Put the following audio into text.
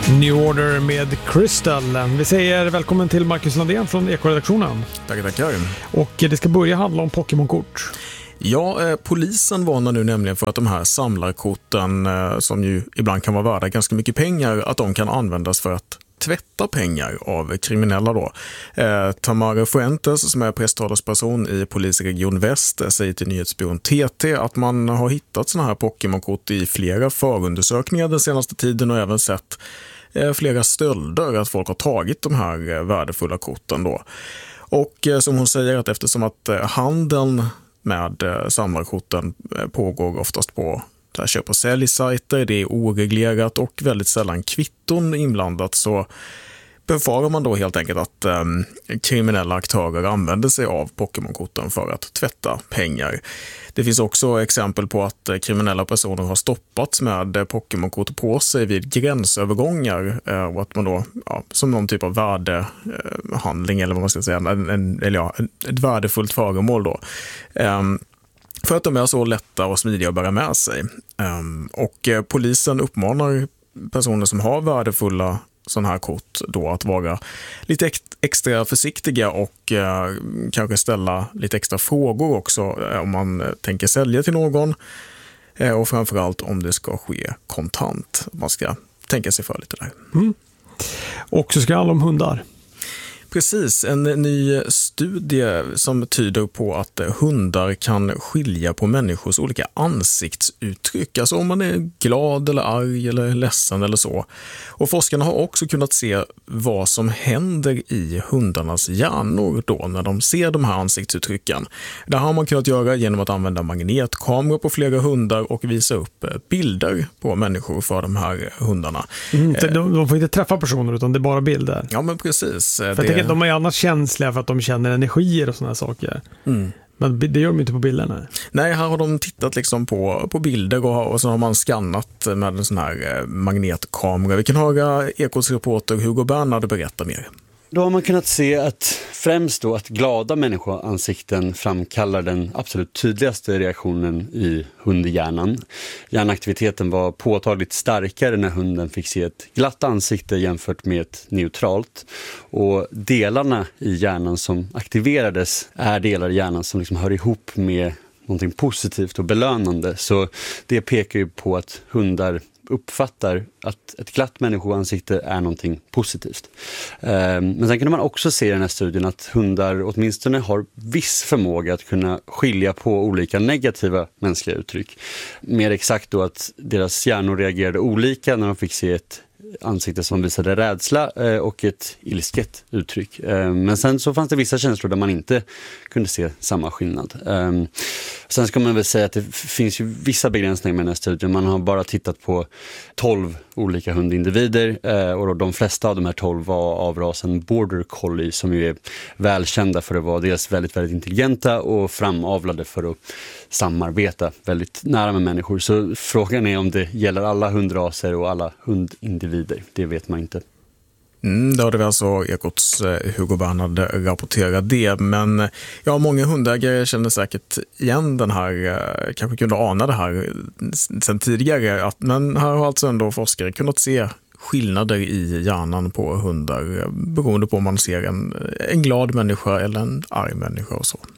New Order med Crystal. Vi säger välkommen till Marcus Landén från Eko-redaktionen. Tackar. Och det ska börja handla om Pokémon-kort. Ja, polisen varnar nu nämligen för att de här samlarkorten, som ju ibland kan vara värda ganska mycket pengar, att de kan användas för att tvätta pengar av kriminella då. Tamara Fuentes, som är presstalesperson i polisregion Väst, säger till nyhetsbyrån TT att man har hittat såna här Pokémon-kort i flera förundersökningar den senaste tiden och även sett flera stölder, att folk har tagit de här värdefulla korten då. Och som hon säger, att eftersom att handeln med samlarkorten pågår oftast på köp- och säljsajter, det är oreglerat och väldigt sällan kvitton inblandat, så befarar man då helt enkelt att kriminella aktörer använder sig av Pokémon-korten för att tvätta pengar. Det finns också exempel på att kriminella personer har stoppats med Pokémon-kort på sig vid gränsövergångar och att man då, som någon typ av värdehandling eller vad man ska säga, ett värdefullt föremål då. För att de är så lätta och smidiga att bära med sig. Och polisen uppmanar personer som har värdefulla sådana här kort då att vara lite extra försiktiga och kanske ställa lite extra frågor också om man tänker sälja till någon. Och framförallt om det ska ske kontant. Man ska tänka sig för lite där. Och så ska det handla om hundar. Precis, en ny studie som tyder på att hundar kan skilja på människors olika ansiktsuttryck. Alltså om man är glad eller arg eller ledsen eller så. Och forskarna har också kunnat se vad som händer i hundarnas hjärnor då när de ser de här ansiktsuttrycken. Det har man kunnat göra genom att använda magnetkameror på flera hundar och visa upp bilder på människor för de här hundarna. De får inte träffa personer utan det är bara bilder. Ja, men precis. De är annars känsliga för att de känner energier och såna saker. Men det gör de inte på bilderna. Nej, här har de tittat liksom på bilder och så har man skannat med en sån här magnetkamera. Vi kan höra Ekots reporter Hugo Bernhard berätta mer. Då har man kunnat se att främst då att glada människoansikten framkallar den absolut tydligaste reaktionen i hundhjärnan. Hjärnaktiviteten var påtagligt starkare när hunden fick se ett glatt ansikte jämfört med ett neutralt. Och delarna i hjärnan som aktiverades är delar i hjärnan som liksom hör ihop med någonting positivt och belönande. Så det pekar ju på att hundar uppfattar att ett glatt människoansikte är någonting positivt. Men sen kan man också se i den här studien att hundar åtminstone har viss förmåga att kunna skilja på olika negativa mänskliga uttryck. Mer exakt då att deras hjärnor reagerade olika när de fick se ett ansikte som visade rädsla och ett ilsket uttryck. Men sen så fanns det vissa känslor där man inte kunde se samma skillnad. Sen ska man väl säga att det finns ju vissa begränsningar med den här studien. Man har bara tittat på 12 olika hundindivider och de flesta av de här 12 var av rasen Border Collie som ju är välkända för att vara dels väldigt, väldigt intelligenta och framavlade för att samarbeta väldigt nära med människor. Så frågan är om det gäller alla hundraser och alla hundindivider. Det vet man inte. Det hade vi alltså Ekots Hugo Bernhard rapporterat det. Men ja, många hundägare känner säkert igen den här, kanske kunde ana det här sedan tidigare. Men här har alltså ändå forskare kunnat se skillnader i hjärnan på hundar beroende på om man ser en glad människa eller en arg människa och så.